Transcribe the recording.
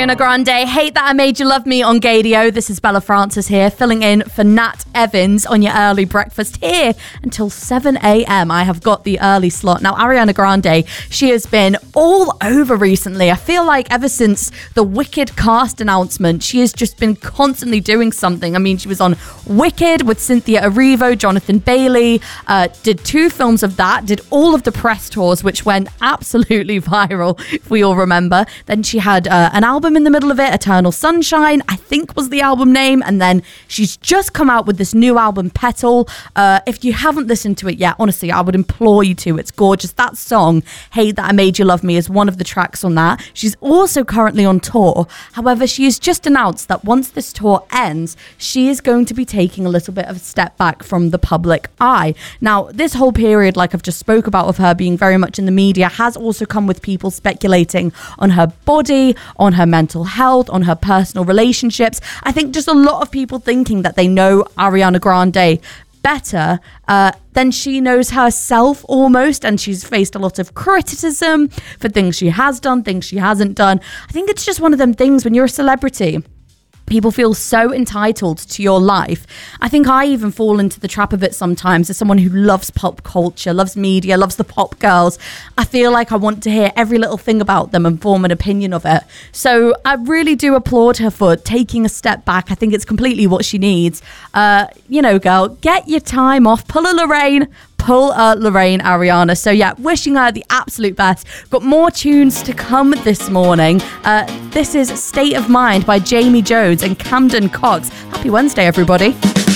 Ariana Grande, Hate That I Made You Love Me on Gadio. This is Bella Francis here, filling in for Nat Evans on your early breakfast here until 7 a.m. I have got the early slot. Now, Ariana Grande, she has been all over recently. I feel like ever since the Wicked cast announcement, she has just been constantly doing something. I mean, she was on Wicked with Cynthia Erivo, Jonathan Bailey, did 2 films of that, did all of the press tours, which went absolutely viral, if we all remember. Then she had an album in the middle of it, Eternal Sunshine, I think was the album name. And then she's just come out with this new album, Petal. If you haven't listened to it yet, honestly, I would implore you to. It's gorgeous. That song, Hate That I Made You Love Me, is one of the tracks on that. She's also currently on tour. However, she has just announced that once this tour ends, she is going to be taking a little bit of a step back from the public eye. Now, this whole period, like I've just spoke about, of her being very much in the media, has also come with people speculating on her body, on her mental health, on her personal relationships. I think just a lot of people thinking that they know Ariana Grande better than she knows herself almost, and she's faced a lot of criticism for things she has done, things she hasn't done. I think it's just one of them things when you're a celebrity. People feel so entitled to your life. I think I even fall into the trap of it sometimes as someone who loves pop culture, loves media, loves the pop girls. I feel like I want to hear every little thing about them and form an opinion of it. So I really do applaud her for taking a step back. I think it's completely what she needs. Girl, get your time off. Pull a Lorraine, Ariana. So yeah, wishing her the absolute best. Got more tunes to come this morning. This is State of Mind by Jamie Jones and Camden Cox. Happy Wednesday, everybody.